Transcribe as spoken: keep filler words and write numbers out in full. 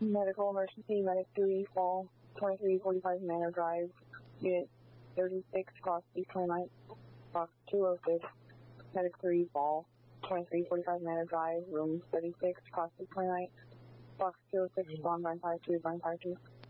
Medical emergency, Medic three, fall, twenty-three forty-five Manor Drive, Unit thirty-six, cross East twenty-ninth, box two oh six, Medic three, fall, twenty-three forty-five Manor Drive, room thirty-six, cross East twenty-ninth, box two oh six, mm-hmm. Bond nine five two, nine five two.